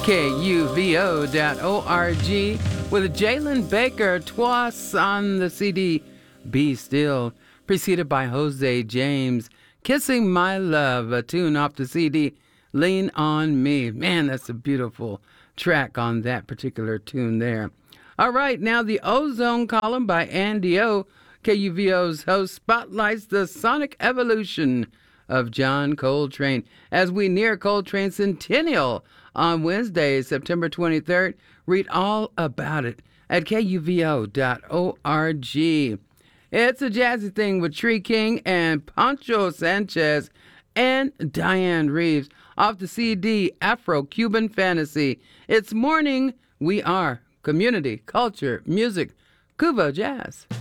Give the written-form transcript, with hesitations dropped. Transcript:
KUVO.org with Jalen Baker, twice on the CD, Be Still, preceded by Jose James, Kissing My Love, a tune off the CD, Lean on Me. Man, that's a beautiful track on that particular tune there. All right, now the Ozone Column by Andy O, KUVO's host, spotlights the sonic evolution of John Coltrane as we near Coltrane's centennial on Wednesday, September 23rd. Read all about it at KUVO.org. It's a jazzy thing with Tree King and Pancho Sanchez and Diane Reeves off the CD Afro-Cuban Fantasy. It's morning. We are community, culture, music, Cuba Jazz.